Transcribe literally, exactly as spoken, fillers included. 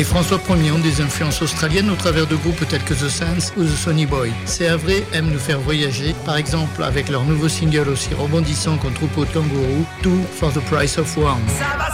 Et François Ier ont des influences australiennes au travers de groupes tels que The Sands ou The Sonny Boy. C'est vrai aiment nous faire voyager, par exemple avec leur nouveau single aussi rebondissant qu'un troupeau de kangourous, Two for the Price of One.